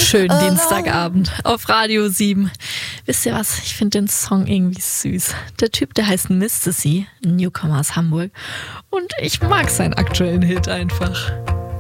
schönen Dienstagabend auf Radio 7. Wisst ihr was? Ich finde den Song irgendwie süß. Der Typ, der heißt Misty, ein Newcomer aus Hamburg. Und ich mag seinen aktuellen Hit einfach.